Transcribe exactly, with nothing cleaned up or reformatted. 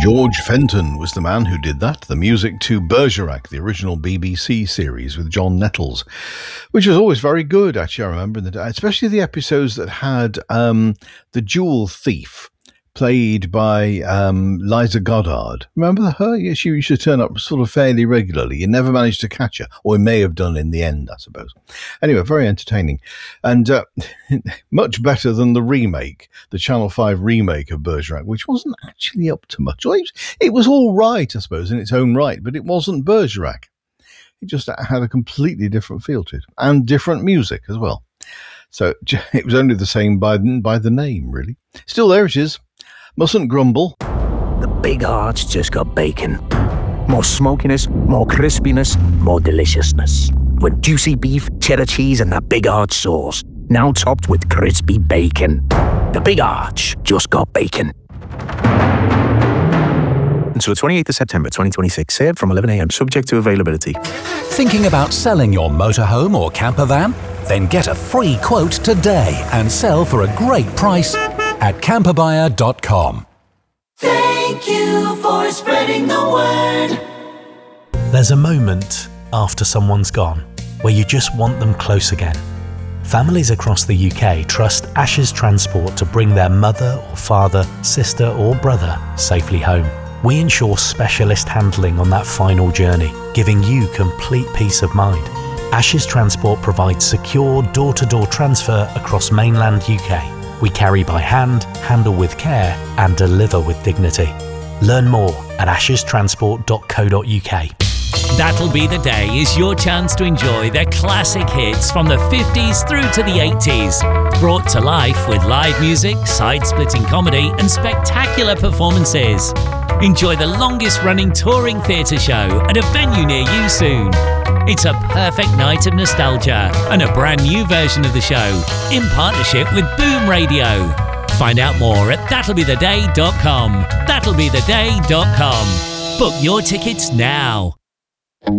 George Fenton was the man who did that. The music to Bergerac, the original B B C series with John Nettles, which was always very good, actually, I remember, in the day, especially the episodes that had um, the jewel thief, played by um, Liza Goddard. Remember her? Yeah, she used to turn up sort of fairly regularly. You never managed to catch her, or you may have done in the end, I suppose. Anyway, very entertaining. And uh, much better than the remake, the Channel five remake of Bergerac, which wasn't actually up to much. Well, it, was, it was all right, I suppose, in its own right, but it wasn't Bergerac. It just had a completely different feel to it, and different music as well. So it was only the same by, by the name, really. Still, there it is. Mustn't grumble. The Big Arch just got bacon. More smokiness, more crispiness, more deliciousness. With juicy beef, cheddar cheese, and that Big Arch sauce. Now topped with crispy bacon. The Big Arch just got bacon. Until the twenty-eighth of September twenty twenty-six, served from eleven a.m. subject to availability. Thinking about selling your motorhome or camper van? Then get a free quote today and sell for a great price at camper buyer dot com. Thank you for spreading the word. There's a moment after someone's gone where you just want them close again. Families across the U K trust Ashes Transport to bring their mother or father, sister or brother safely home. We ensure specialist handling on that final journey, giving you complete peace of mind. Ashes Transport provides secure door-to-door transfer across mainland U K. We carry by hand, handle with care, and deliver with dignity. Learn more at ashes transport dot co dot uk. That'll Be the Day is your chance to enjoy their classic hits from the fifties through to the eighties. Brought to life with live music, side-splitting comedy, and spectacular performances. Enjoy the longest-running touring theatre show at a venue near you soon. It's a perfect night of nostalgia and a brand new version of the show in partnership with Boom Radio. Find out more at that'll be the day dot com. that'll be the day dot com. Book your tickets now.